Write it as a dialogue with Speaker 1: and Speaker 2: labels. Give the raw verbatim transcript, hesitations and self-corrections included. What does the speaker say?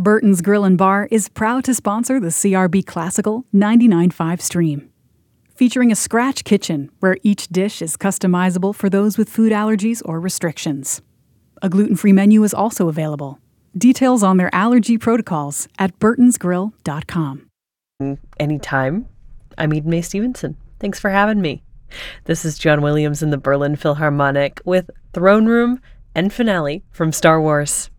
Speaker 1: Burton's Grill and Bar is proud to sponsor the C R B Classical ninety-nine point five stream. Featuring a scratch kitchen where each dish is customizable for those with food allergies or restrictions. A gluten-free menu is also available. Details on their allergy protocols at burtons grill dot com.
Speaker 2: Anytime. I'm Eden Mae Stevenson. Thanks for having me. This is John Williams in the Berlin Philharmonic with Throne Room and Finale from Star Wars.